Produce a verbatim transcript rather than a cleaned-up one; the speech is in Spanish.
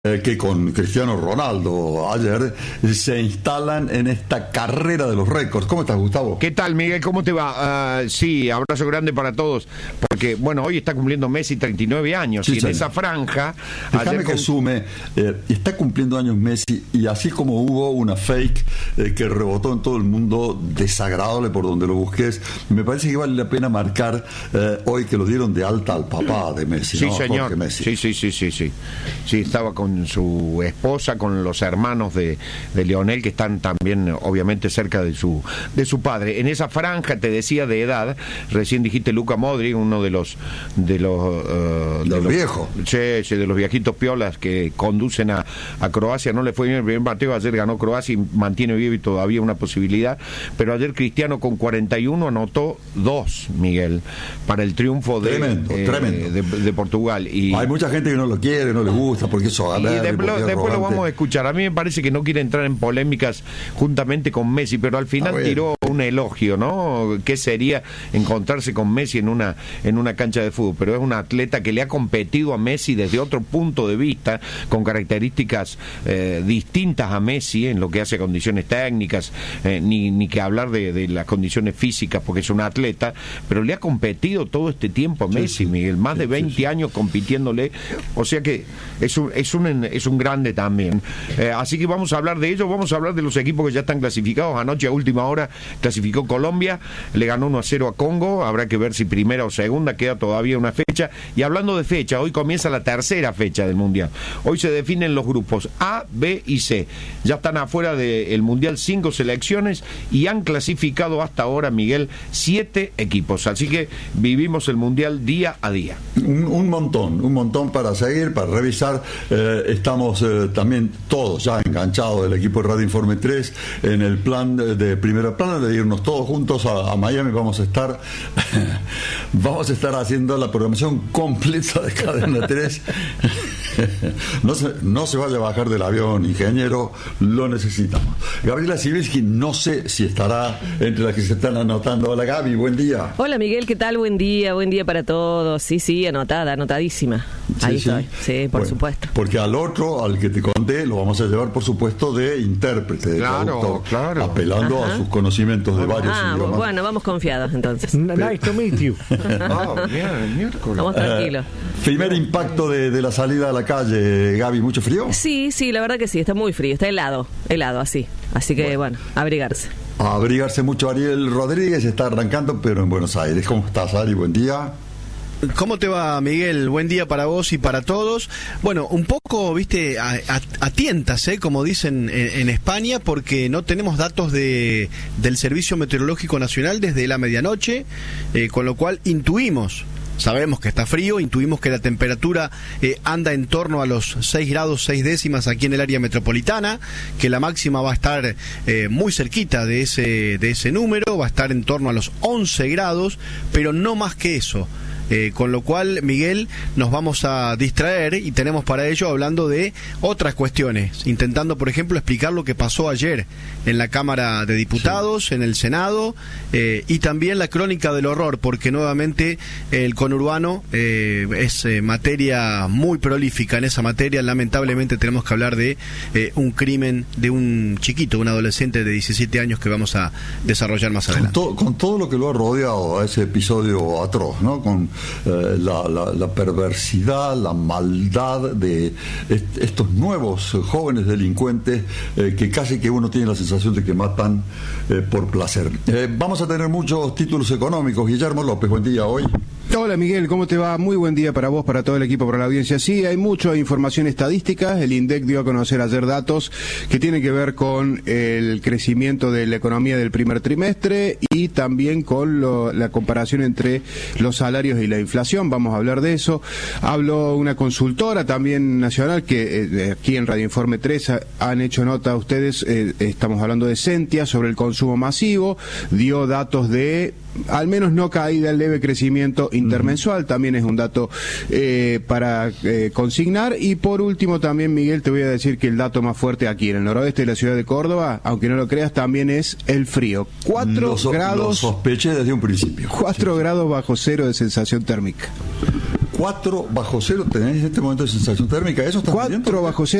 Eh, que con Cristiano Ronaldo ayer se instalan en esta carrera de los récords. ¿Cómo estás, Gustavo? ¿Qué tal, Miguel? ¿Cómo te va? Uh, sí, abrazo grande para todos, porque, bueno, hoy está cumpliendo Messi treinta y nueve años, sí, y en señor. Esa franja... Déjame que con... sume, eh, está cumpliendo años Messi, y así como hubo una fake eh, que rebotó en todo el mundo, desagradable por donde lo busques, me parece que vale la pena marcar eh, hoy que lo dieron de alta al papá de Messi, sí, ¿no? Señor. Jorge Messi. Sí, sí, sí, sí, sí. Sí, estaba con su esposa, con los hermanos de, de Lionel, que están también obviamente cerca de su de su padre. En esa franja, te decía, de edad, recién dijiste Luka Modric, uno de los de los, uh, de los, los viejos, sí, sí, de los viejitos piolas que conducen a, a Croacia. No le fue bien el primer partido, ayer ganó Croacia y mantiene vivo y todavía una posibilidad, pero ayer Cristiano con cuarenta y uno anotó dos, Miguel, para el triunfo de, tremendo, eh, tremendo. de, de Portugal. Y hay mucha gente que no lo quiere, no le gusta, porque eso y después, después lo vamos a escuchar. A mí me parece que no quiere entrar en polémicas juntamente con Messi, pero al final tiró un elogio, ¿no? ¿Qué sería encontrarse con Messi en una en una cancha de fútbol? Pero es un atleta que le ha competido a Messi desde otro punto de vista, con características eh, distintas a Messi en lo que hace a condiciones técnicas, eh, ni, ni que hablar de, de las condiciones físicas, porque es un atleta, pero le ha competido todo este tiempo a Messi, sí, Miguel, más de veinte sí, sí. años compitiéndole, o sea que es un, es un, es un grande también. Eh, así que vamos a hablar de ello, vamos a hablar de los equipos que ya están clasificados. Anoche a última hora clasificó Colombia, le ganó uno a cero a Congo, habrá que ver si primera o segunda, queda todavía una fecha. Y hablando de fecha, hoy comienza la tercera fecha del Mundial. Hoy se definen los grupos A, B y C. Ya están afuera del Mundial cinco selecciones y han clasificado hasta ahora, Miguel, siete equipos. Así que vivimos el Mundial día a día. Un, un montón, un montón para seguir, para revisar. Eh, estamos eh, también todos ya enganchados del equipo de Radio Informe tres en el plan de, de primera plana de irnos todos juntos a, a Miami. Vamos a estar vamos a estar haciendo la programación completa de Cadena tres. No se, no se vaya a bajar del avión, ingeniero, lo necesitamos. Gabriela Sibilski, no sé si estará entre las que se están anotando. Hola, Gaby, buen día. Hola, Miguel, ¿qué tal? Buen día, buen día para todos. Sí, sí, anotada, anotadísima. Sí, Ahí sí. estoy, sí, por bueno, supuesto. Porque al otro, al que te conté, lo vamos a llevar, por supuesto, de intérprete, de claro, traductor, claro. apelando Ajá. a sus conocimientos de varios ah, idiomas. Bueno, vamos confiados entonces. Nice to meet you. Oh, bien, miércoles. Vamos tranquilos. Eh, primer impacto de, de la salida a la calle, Gaby, ¿mucho frío? Sí, sí, la verdad que sí, está muy frío, está helado, helado así. Así que, bueno, bueno abrigarse. A abrigarse mucho. Ariel Rodríguez está arrancando, pero en Buenos Aires. ¿Cómo estás, Ari? Buen día. ¿Cómo te va, Miguel? Buen día para vos y para todos. Bueno, un poco, viste, a, a, a tientas, ¿eh? Como dicen en, en España, porque no tenemos datos de del Servicio Meteorológico Nacional desde la medianoche, eh, con lo cual intuimos. Sabemos que está frío, intuimos que la temperatura eh, anda en torno a los seis grados seis décimas aquí en el área metropolitana, que la máxima va a estar eh, muy cerquita de ese, de ese número, va a estar en torno a los once grados, pero no más que eso. Eh, con lo cual, Miguel, nos vamos a distraer y tenemos para ello hablando de otras cuestiones, intentando, por ejemplo, explicar lo que pasó ayer en la Cámara de Diputados, sí. en el Senado, eh, y también la crónica del horror, porque nuevamente el conurbano eh, es eh, materia muy prolífica. En esa materia, lamentablemente, tenemos que hablar de eh, un crimen de un chiquito, un adolescente de diecisiete años que vamos a desarrollar más adelante. Con, to- con todo lo que lo ha rodeado a ese episodio atroz, ¿no? Con Eh, la, la, la perversidad, la maldad de est- estos nuevos eh, jóvenes delincuentes eh, que casi que uno tiene la sensación de que matan eh, por placer. Eh, vamos a tener muchos títulos económicos. Guillermo López, buen día hoy. Hola Miguel, ¿cómo te va? Muy buen día para vos, para todo el equipo, para la audiencia. Sí, hay mucha información estadística. El INDEC dio a conocer ayer datos que tienen que ver con el crecimiento de la economía del primer trimestre y también con lo, la comparación entre los salarios y la inflación. Vamos a hablar de eso. Habló una consultora también nacional que eh, aquí en Radio Informe tres ha, han hecho nota a ustedes, eh, estamos hablando de Sentia, sobre el consumo masivo. Dio datos de al menos no caída, leve crecimiento intermensual, también es un dato eh, para eh, consignar. Y por último también, Miguel, te voy a decir que el dato más fuerte aquí en el noroeste de la ciudad de Córdoba, aunque no lo creas, también es el frío. Cuatro lo, grados. Lo sospeché desde un principio. Cuatro sí. grados bajo cero de sensación térmica. cuatro bajo cero tenés en este momento de sensación térmica. ¿Eso estás cuatro bajo cero.